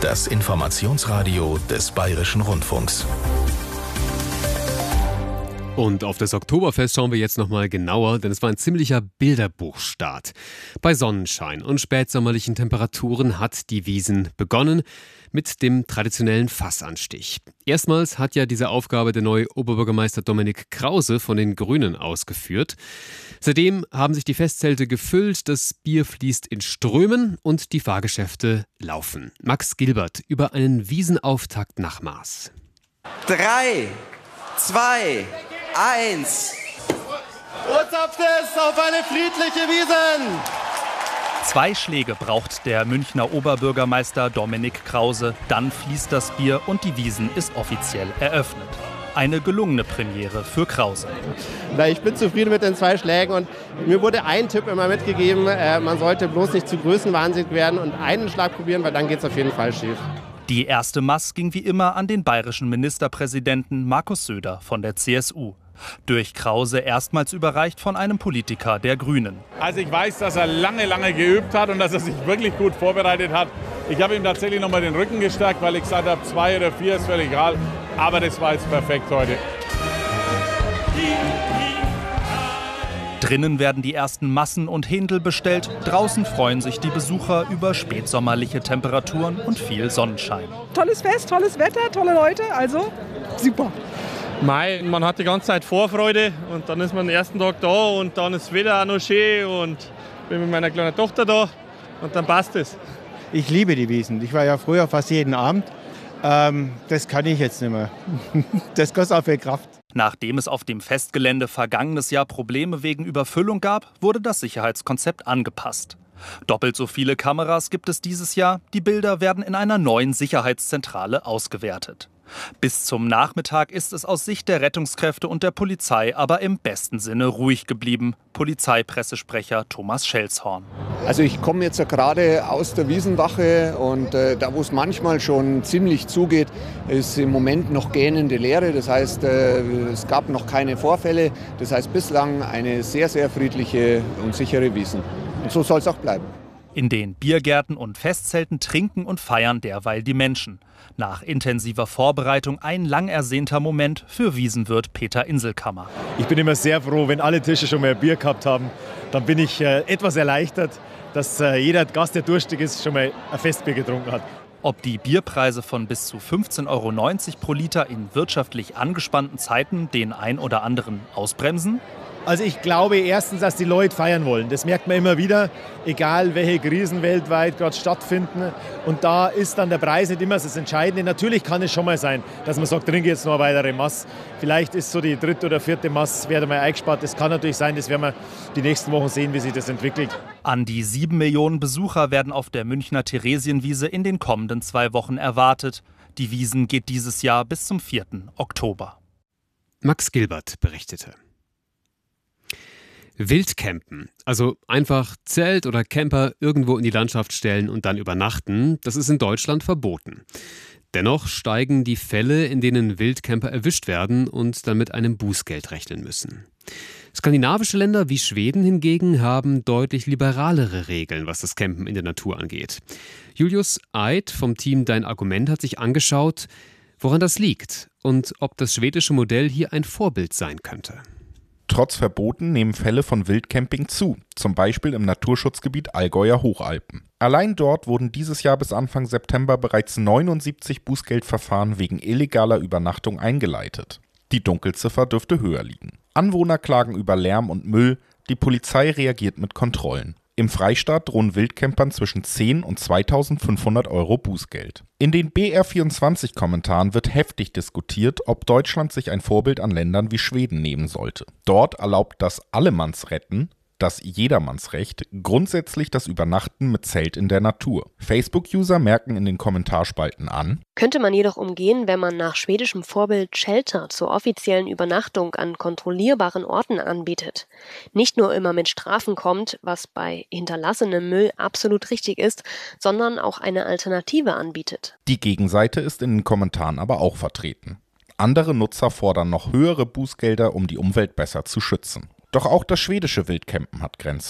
Das Informationsradio des Bayerischen Rundfunks. Und auf das Oktoberfest schauen wir jetzt nochmal genauer, denn es war ein ziemlicher Bilderbuchstart. Bei Sonnenschein und spätsommerlichen Temperaturen hat die Wiesn begonnen mit dem traditionellen Fassanstich. Erstmals hat ja diese Aufgabe der neue Oberbürgermeister Dominik Krause von den Grünen ausgeführt. Seitdem haben sich die Festzelte gefüllt, das Bier fließt in Strömen und die Fahrgeschäfte laufen. Max Gilbert über einen Wiesenauftakt nach Maß. 3, 2, 1. Urzapft es auf eine friedliche Wiesn! 2 Schläge braucht der Münchner Oberbürgermeister Dominik Krause. Dann fließt das Bier und die Wiesn ist offiziell eröffnet. Eine gelungene Premiere für Krause. Ich bin zufrieden mit den 2 Schlägen und mir wurde ein Tipp immer mitgegeben, man sollte bloß nicht zu größenwahnsinnig werden und einen Schlag probieren, weil dann geht es auf jeden Fall schief. Die erste Maß ging wie immer an den bayerischen Ministerpräsidenten Markus Söder von der CSU. Durch Krause erstmals überreicht von einem Politiker der Grünen. Also ich weiß, dass er lange geübt hat und dass er sich wirklich gut vorbereitet hat. Ich habe ihm tatsächlich nochmal den Rücken gestärkt, weil ich gesagt habe, 2 oder 4 ist völlig egal. Aber das war jetzt perfekt heute. Drinnen werden die ersten Massen und Händel bestellt. Draußen freuen sich die Besucher über spätsommerliche Temperaturen und viel Sonnenschein. Tolles Fest, tolles Wetter, tolle Leute, also super. Man hat die ganze Zeit Vorfreude und dann ist man den ersten Tag da und dann ist das Wetter auch noch schön und bin mit meiner kleinen Tochter da und dann passt es. Ich liebe die Wiesn. Ich war ja früher fast jeden Abend. Das kann ich jetzt nicht mehr. Das kostet auch viel Kraft. Nachdem es auf dem Festgelände vergangenes Jahr Probleme wegen Überfüllung gab, wurde das Sicherheitskonzept angepasst. Doppelt so viele Kameras gibt es dieses Jahr. Die Bilder werden in einer neuen Sicherheitszentrale ausgewertet. Bis zum Nachmittag ist es aus Sicht der Rettungskräfte und der Polizei aber im besten Sinne ruhig geblieben. Polizeipressesprecher Thomas Schelzhorn. Also ich komme jetzt gerade aus der Wiesenwache und da, wo es manchmal schon ziemlich zugeht, ist im Moment noch gähnende Leere. Das heißt, es gab noch keine Vorfälle. Das heißt, bislang eine sehr, sehr friedliche und sichere Wiesn. Und so soll es auch bleiben. In den Biergärten und Festzelten trinken und feiern derweil die Menschen. Nach intensiver Vorbereitung ein lang ersehnter Moment für Wiesenwirt Peter Inselkammer. Ich bin immer sehr froh, wenn alle Tische schon mal Bier gehabt haben. Dann bin ich etwas erleichtert, dass jeder Gast, der durstig ist, schon mal ein Festbier getrunken hat. Ob die Bierpreise von bis zu 15,90 € pro Liter in wirtschaftlich angespannten Zeiten den ein oder anderen ausbremsen? Also ich glaube erstens, dass die Leute feiern wollen. Das merkt man immer wieder, egal welche Krisen weltweit gerade stattfinden. Und da ist dann der Preis nicht immer das Entscheidende. Natürlich kann es schon mal sein, dass man sagt, trinke jetzt noch eine weitere Maß. Vielleicht ist so die 3. oder 4. Maß wieder mal eingespart. Das kann natürlich sein, das werden wir die nächsten Wochen sehen, wie sich das entwickelt. An die 7 Millionen Besucher werden auf der Münchner Theresienwiese in den kommenden 2 Wochen erwartet. Die Wiesn geht dieses Jahr bis zum 4. Oktober. Max Gilbert berichtete. Wildcampen, also einfach Zelt oder Camper irgendwo in die Landschaft stellen und dann übernachten, das ist in Deutschland verboten. Dennoch steigen die Fälle, in denen Wildcamper erwischt werden und dann mit einem Bußgeld rechnen müssen. Skandinavische Länder wie Schweden hingegen haben deutlich liberalere Regeln, was das Campen in der Natur angeht. Julius Eid vom Team Dein Argument hat sich angeschaut, woran das liegt und ob das schwedische Modell hier ein Vorbild sein könnte. Trotz Verboten nehmen Fälle von Wildcamping zu, zum Beispiel im Naturschutzgebiet Allgäuer Hochalpen. Allein dort wurden dieses Jahr bis Anfang September bereits 79 Bußgeldverfahren wegen illegaler Übernachtung eingeleitet. Die Dunkelziffer dürfte höher liegen. Anwohner klagen über Lärm und Müll, die Polizei reagiert mit Kontrollen. Im Freistaat drohen Wildcampern zwischen 10 und 2.500 € Bußgeld. In den BR24-Kommentaren wird heftig diskutiert, ob Deutschland sich ein Vorbild an Ländern wie Schweden nehmen sollte. Dort erlaubt das Allemannsretten, das Jedermannsrecht, grundsätzlich das Übernachten mit Zelt in der Natur. Facebook-User merken in den Kommentarspalten an: Könnte man jedoch umgehen, wenn man nach schwedischem Vorbild Shelter zur offiziellen Übernachtung an kontrollierbaren Orten anbietet. Nicht nur immer mit Strafen kommt, was bei hinterlassenem Müll absolut richtig ist, sondern auch eine Alternative anbietet. Die Gegenseite ist in den Kommentaren aber auch vertreten. Andere Nutzer fordern noch höhere Bußgelder, um die Umwelt besser zu schützen. Doch auch das schwedische Wildcampen hat Grenzen.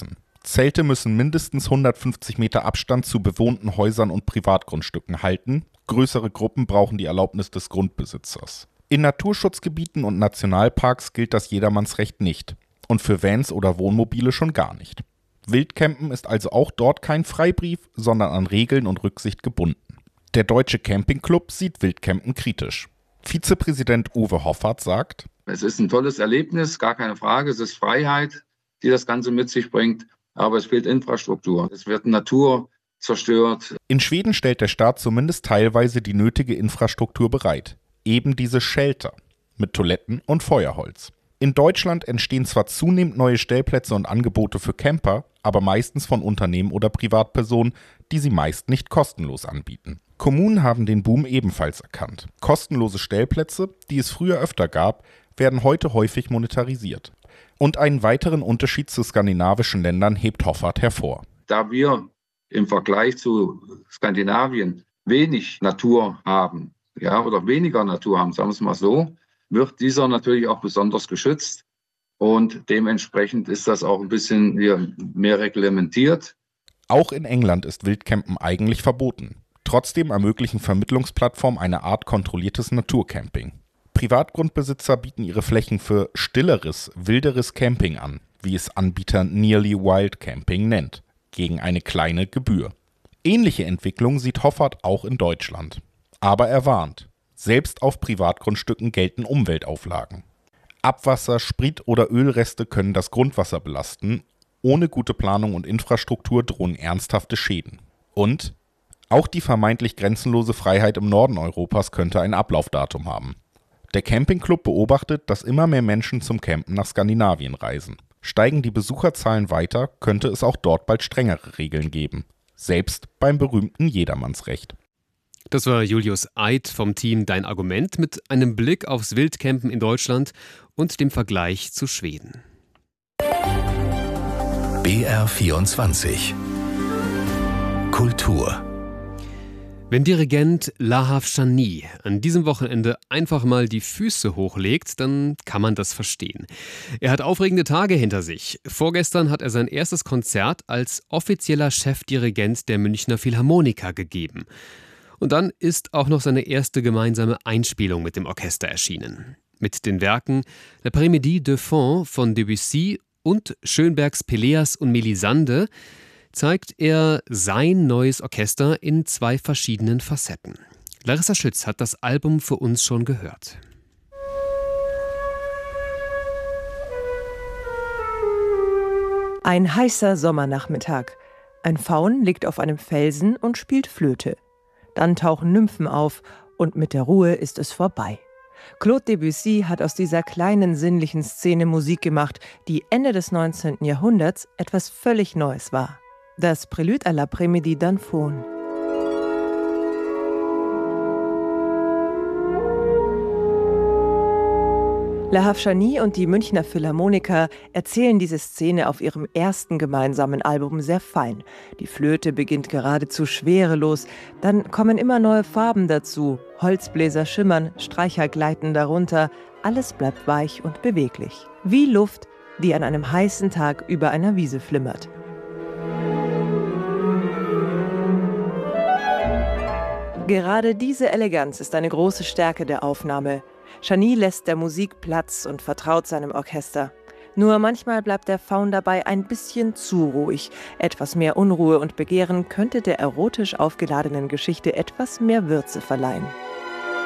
Zelte müssen mindestens 150 Meter Abstand zu bewohnten Häusern und Privatgrundstücken halten. Größere Gruppen brauchen die Erlaubnis des Grundbesitzers. In Naturschutzgebieten und Nationalparks gilt das Jedermannsrecht nicht. Und für Vans oder Wohnmobile schon gar nicht. Wildcampen ist also auch dort kein Freibrief, sondern an Regeln und Rücksicht gebunden. Der Deutsche Campingclub sieht Wildcampen kritisch. Vizepräsident Uwe Hoffart sagt: Es ist ein tolles Erlebnis, gar keine Frage. Es ist Freiheit, die das Ganze mit sich bringt. Aber es fehlt Infrastruktur. Es wird Natur zerstört. In Schweden stellt der Staat zumindest teilweise die nötige Infrastruktur bereit. Eben diese Shelter mit Toiletten und Feuerholz. In Deutschland entstehen zwar zunehmend neue Stellplätze und Angebote für Camper, aber meistens von Unternehmen oder Privatpersonen, die sie meist nicht kostenlos anbieten. Kommunen haben den Boom ebenfalls erkannt. Kostenlose Stellplätze, die es früher öfter gab, werden heute häufig monetarisiert. Und einen weiteren Unterschied zu skandinavischen Ländern hebt Hoffart hervor. Da wir im Vergleich zu Skandinavien wenig Natur haben, oder weniger Natur haben, sagen wir es mal so, wird dieser natürlich auch besonders geschützt und dementsprechend ist das auch ein bisschen mehr reglementiert. Auch in England ist Wildcampen eigentlich verboten. Trotzdem ermöglichen Vermittlungsplattformen eine Art kontrolliertes Naturcamping. Privatgrundbesitzer bieten ihre Flächen für stilleres, wilderes Camping an, wie es Anbieter Nearly Wild Camping nennt, gegen eine kleine Gebühr. Ähnliche Entwicklung sieht Hoffart auch in Deutschland. Aber er warnt: Selbst auf Privatgrundstücken gelten Umweltauflagen. Abwasser, Sprit- oder Ölreste können das Grundwasser belasten. Ohne gute Planung und Infrastruktur drohen ernsthafte Schäden. Und auch die vermeintlich grenzenlose Freiheit im Norden Europas könnte ein Ablaufdatum haben. Der Campingclub beobachtet, dass immer mehr Menschen zum Campen nach Skandinavien reisen. Steigen die Besucherzahlen weiter, könnte es auch dort bald strengere Regeln geben. Selbst beim berühmten Jedermannsrecht. Das war Julius Eid vom Team Dein Argument mit einem Blick aufs Wildcampen in Deutschland und dem Vergleich zu Schweden. BR24 Kultur. Wenn Dirigent Lahav Shani an diesem Wochenende einfach mal die Füße hochlegt, dann kann man das verstehen. Er hat aufregende Tage hinter sich. Vorgestern hat er sein erstes Konzert als offizieller Chefdirigent der Münchner Philharmoniker gegeben. Und dann ist auch noch seine erste gemeinsame Einspielung mit dem Orchester erschienen. Mit den Werken L'Après-midi de Faun von Debussy und Schönbergs Pelléas und Mélisande zeigt er sein neues Orchester in 2 verschiedenen Facetten. Larissa Schütz hat das Album für uns schon gehört. Ein heißer Sommernachmittag. Ein Faun liegt auf einem Felsen und spielt Flöte. Dann tauchen Nymphen auf und mit der Ruhe ist es vorbei. Claude Debussy hat aus dieser kleinen sinnlichen Szene Musik gemacht, die Ende des 19. Jahrhunderts etwas völlig Neues war. Das Prélude à l'après-midi d'un Faun. Lahav Shani und die Münchner Philharmoniker erzählen diese Szene auf ihrem ersten gemeinsamen Album sehr fein. Die Flöte beginnt geradezu schwerelos, dann kommen immer neue Farben dazu. Holzbläser schimmern, Streicher gleiten darunter, alles bleibt weich und beweglich. Wie Luft, die an einem heißen Tag über einer Wiese flimmert. Gerade diese Eleganz ist eine große Stärke der Aufnahme. Shani lässt der Musik Platz und vertraut seinem Orchester. Nur manchmal bleibt der Faun dabei ein bisschen zu ruhig. Etwas mehr Unruhe und Begehren könnte der erotisch aufgeladenen Geschichte etwas mehr Würze verleihen.